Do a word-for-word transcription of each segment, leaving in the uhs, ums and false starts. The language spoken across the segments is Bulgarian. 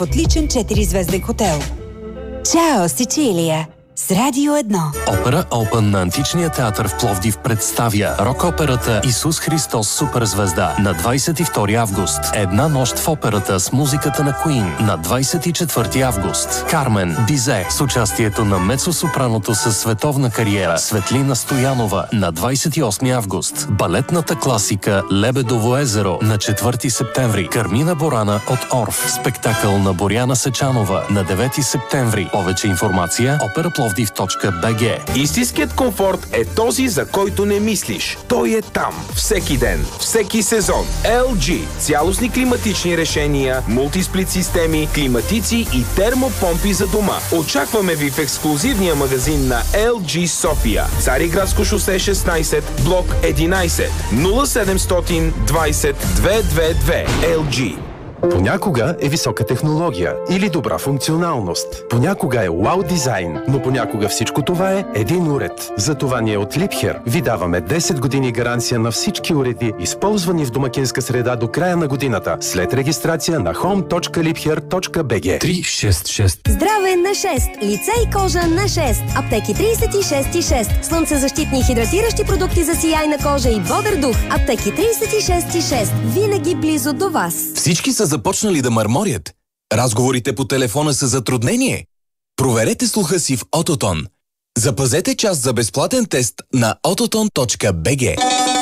отличен четиризвезден хотел. Чао, Сицилия! С Радио едно. Опера Open на Античния театър в Пловдив представя рок-операта Исус Христос суперзвезда на двадесет и втори август. Една нощ в операта с музиката на Queen на двадесет и четвърти август. Кармен Бизе с участието на мецо-сопраното със световна кариера Светлина Стоянова на двадесет и осми август. Балетната класика Лебедово езеро на четвърти септември. Кармина Борана от Орф. Спектакъл на Боряна Сечанова на девети септември. Повече информация опера пловдив точка би джи. Истинският комфорт е този, за който не мислиш. Той е там. Всеки ден, всеки сезон. ел джи. Цялостни климатични решения, мултисплит системи, климатици и термопомпи за дома. Очакваме ви в ексклузивния магазин на ел джи София. Цариградско шосе шестнадесет, блок единадесет, нула седемстотин двадесет двеста двадесет и две. ел джи. Понякога е висока технология или добра функционалност. Понякога е вау дизайн, но понякога всичко това е един уред. Затова ние от Liebherr ви даваме десет години гаранция на всички уреди, използвани в домакинска среда до края на годината, след регистрация на home точка liebherr точка би джи. три шест шест. Здраве на шест! Лице и кожа на шест! Аптеки тридесет и шест и шест. Слънцезащитни и хидратиращи продукти за сияйна кожа и бодър дух. Аптеки тридесет и шест и шест. Винаги близо до вас. Всички са започнали да мърморят. Разговорите по телефона са затруднение. Проверете слуха си в Ототон. Запазете час за безплатен тест на ототон точка би джи.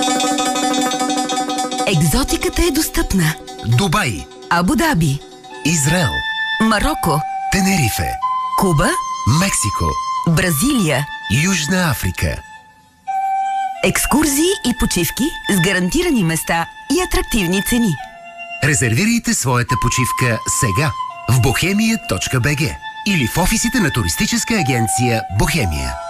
Екзотиката е достъпна. Дубай, Абу Даби, Израел, Мароко, Тенерифе, Куба, Мексико, Бразилия, Южна Африка. Екскурзии и почивки с гарантирани места и атрактивни цени. Резервирайте своята почивка сега в бохемия точка би джи или в офисите на туристическа агенция Бохемия.